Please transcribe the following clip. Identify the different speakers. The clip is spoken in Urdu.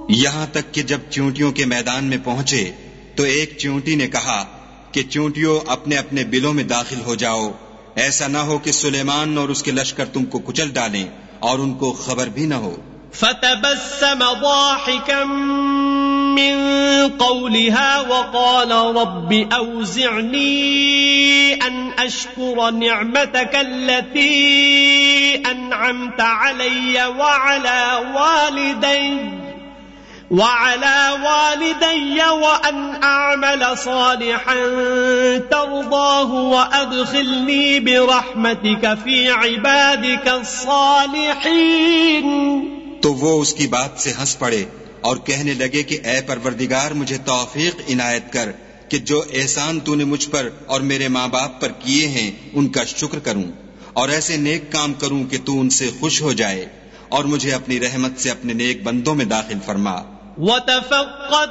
Speaker 1: یہاں تک کہ جب چیونٹیوں کے میدان میں پہنچے تو ایک چیونٹی نے کہا کہ چیونٹیوں اپنے اپنے بلوں میں داخل ہو جاؤ، ایسا نہ ہو کہ سلیمان اور اس کے لشکر تم کو کچل ڈالیں اور ان کو خبر بھی نہ ہو۔
Speaker 2: فتبسم ضاحكا من قولها وقال رب أوزعني أن أشكر نعمتك التي أنعمت علي وعلى والدي وأن أعمل صالحا ترضاه وأدخلني برحمتك في عبادك الصالحين۔
Speaker 1: تو وہ اس کی بات سے ہنس پڑے اور کہنے لگے کہ اے پروردگار مجھے توفیق عنایت کر کہ جو احسان تو نے مجھ پر اور میرے ماں باپ پر کیے ہیں ان کا شکر کروں اور ایسے نیک کام کروں کہ تو ان سے خوش ہو جائے، اور مجھے اپنی رحمت سے اپنے نیک بندوں میں داخل فرما۔
Speaker 2: وتفقد